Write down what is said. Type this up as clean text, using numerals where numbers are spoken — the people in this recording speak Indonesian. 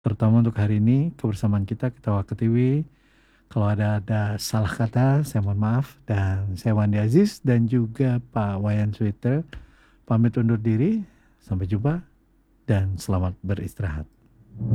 terutama untuk hari ini kebersamaan kita ketawa ketiwi. Kalau ada salah kata, saya mohon maaf. Dan saya Wandi Aziz dan juga Pak Wayan Sweeter pamit undur diri. Sampai jumpa dan selamat beristirahat.